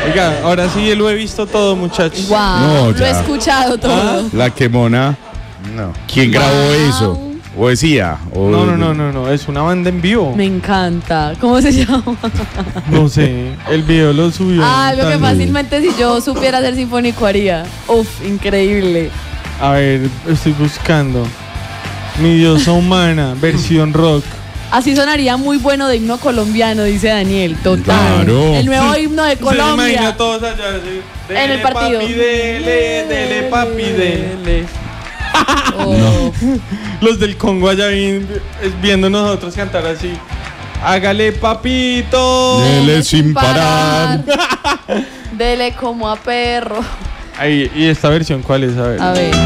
Oiga, ahora sí lo he visto todo, muchachos. Wow, No, lo he ya. escuchado todo. La quemona. No. ¿Quién grabó Wow. eso? ¿O decía? O... No, es una banda en vivo. Me encanta. ¿Cómo se llama? No sé, el video lo subió. Algo que tal- fácilmente si yo supiera hacer sinfónico haría. Uf, increíble. A ver, estoy buscando. Mi diosa humana, versión rock. Así sonaría muy bueno de himno colombiano, dice Daniel. Total. Claro. El nuevo himno de Se imagina Colombia. todos allá así, En el partido. Papi, dele, papi, dele. Oh. Los del Congo allá viendo nosotros cantar así. Hágale, papito. Dele sin parar. Dele como a perro. Ahí, ¿y esta versión cuál es? A ver. A ver.